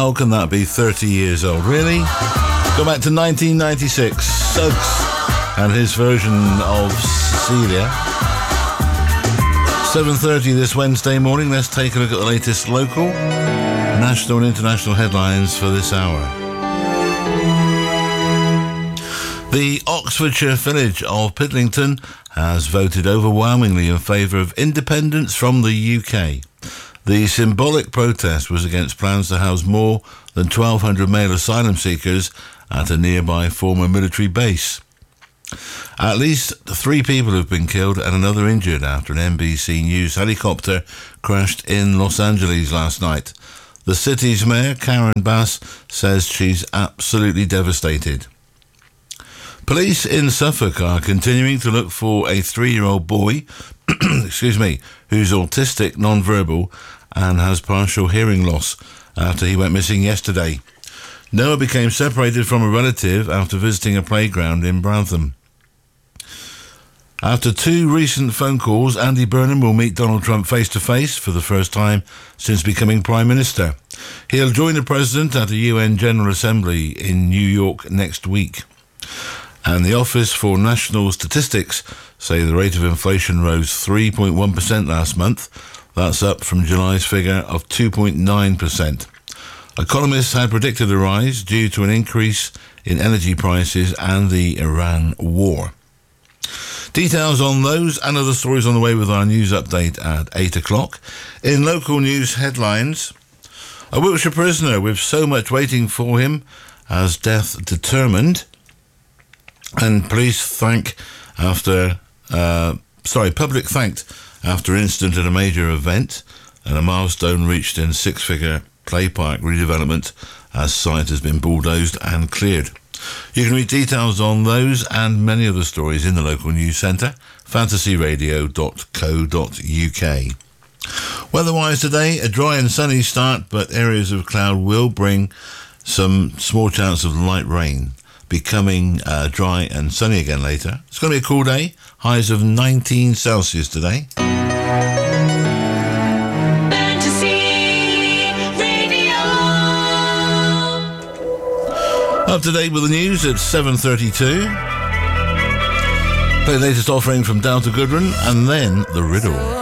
How can that be 30 years old? Really? Go back to 1996. Suggs and his version of Cecilia. 7:30 this Wednesday morning. Let's take a look at the latest local, national and international headlines for this hour. The Oxfordshire village of Pidlington has voted overwhelmingly in favour of independence from the UK. The symbolic protest was against plans to house more than 1,200 male asylum seekers at a nearby former military base. At least 3 people have been killed and another injured after an NBC News helicopter crashed in Los Angeles last night. The city's mayor, Karen Bass, says she's absolutely devastated. Police in Suffolk are continuing to look for a 3-year-old boy who's autistic, non-verbal, and has partial hearing loss after he went missing yesterday. Noah became separated from a relative after visiting a playground in Brantham. After 2 recent phone calls, Andy Burnham will meet Donald Trump face-to-face for the first time since becoming Prime Minister. He'll join the President at a UN General Assembly in New York next week. And the Office for National Statistics say the rate of inflation rose 3.1% last month. That's up from July's figure of 2.9%. Economists had predicted a rise due to an increase in energy prices and the Iran war. Details on those and other stories on the way with our news update at 8 o'clock. In local news headlines, a Wiltshire prisoner with so much waiting for him has death determined. And public thanked after incident at a major event and a milestone reached in 6-figure play park redevelopment as site has been bulldozed and cleared. You can read details on those and many other stories in the local news centre, fantasyradio.co.uk. Weather-wise today, a dry and sunny start, but areas of cloud will bring some small chance of light rain, becoming dry and sunny again later. It's going to be a cool day, highs of 19 Celsius today. Up to date with the news at 7:32. Play the latest offering from Delta Goodrun and then The Riddle.